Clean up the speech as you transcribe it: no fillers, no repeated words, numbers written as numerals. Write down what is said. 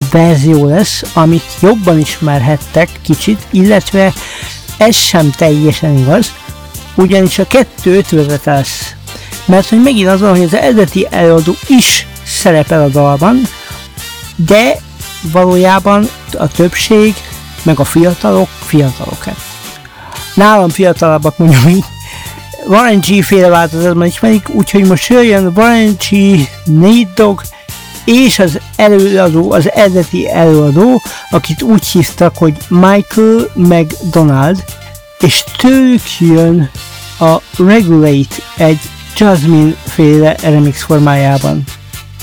verzió lesz, amit jobban ismerhettek kicsit, illetve ez sem teljesen igaz, ugyanis a 2 ötvözet lesz. Mert hogy megint az van, hogy az eredeti előadó is szerepel a dalban, de valójában a többség, meg a fiatalok. Nálam fiatalabbak mondjuk így. Warren G féle változatban ismerik, úgyhogy most jöjjön Warren G, Nate Dogg és az előadó, az eredeti előadó, akit úgy hívtak, hogy Michael McDonald, és tőlük jön a Regulate egy Jasmine féle remix formájában.